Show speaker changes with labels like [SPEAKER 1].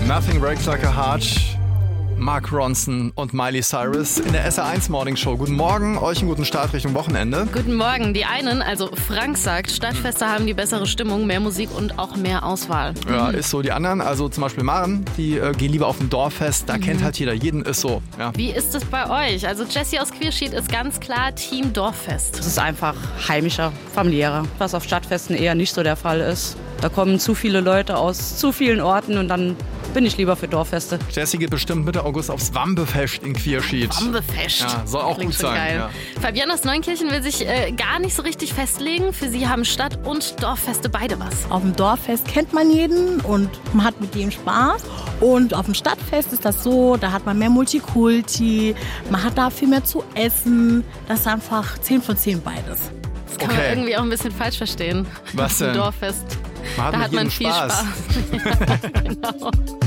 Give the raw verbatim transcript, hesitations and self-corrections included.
[SPEAKER 1] Nothing Breaks Like a Heart. Mark Ronson und Miley Cyrus in der S R eins Morning Show. Guten Morgen, euch einen guten Start Richtung Wochenende.
[SPEAKER 2] Guten Morgen. Die einen, also Frank sagt, Stadtfeste haben die bessere Stimmung, mehr Musik und auch mehr Auswahl.
[SPEAKER 1] Ja,
[SPEAKER 2] Mhm.
[SPEAKER 1] ist so. Die anderen, also zum Beispiel Maren, die äh, gehen lieber auf ein Dorffest. Da mhm. kennt halt jeder jeden, ist so. Ja.
[SPEAKER 2] Wie ist es bei euch? Also Jessie aus Queerschied ist ganz klar Team Dorffest.
[SPEAKER 3] Es ist einfach heimischer, familiärer, was auf Stadtfesten eher nicht so der Fall ist. Da kommen zu viele Leute aus zu vielen Orten und dann bin ich lieber für Dorffeste.
[SPEAKER 1] Jessie geht bestimmt Mitte August aufs Wambefest in Queerschied.
[SPEAKER 2] Wambefest.
[SPEAKER 1] Ja, soll auch
[SPEAKER 2] Klingt
[SPEAKER 1] gut
[SPEAKER 2] schon
[SPEAKER 1] sein.
[SPEAKER 2] Geil.
[SPEAKER 1] Ja.
[SPEAKER 2] Fabienne aus Neunkirchen will sich äh, gar nicht so richtig festlegen. Für sie haben Stadt- und Dorffeste beide was.
[SPEAKER 4] Auf dem Dorffest kennt man jeden und man hat mit jedem Spaß. Und auf dem Stadtfest ist das so, da hat man mehr Multikulti, man hat da viel mehr zu essen. Das ist einfach zehn von zehn beides.
[SPEAKER 2] Das kann
[SPEAKER 1] Okay.
[SPEAKER 2] man irgendwie auch ein bisschen falsch verstehen.
[SPEAKER 1] Was
[SPEAKER 2] Auf dem
[SPEAKER 1] denn?
[SPEAKER 2] Dorffest.
[SPEAKER 1] Man hat
[SPEAKER 2] Da
[SPEAKER 1] mit
[SPEAKER 2] hat man
[SPEAKER 1] jedem
[SPEAKER 2] viel
[SPEAKER 1] Spaß.
[SPEAKER 2] Spaß. Ja, genau.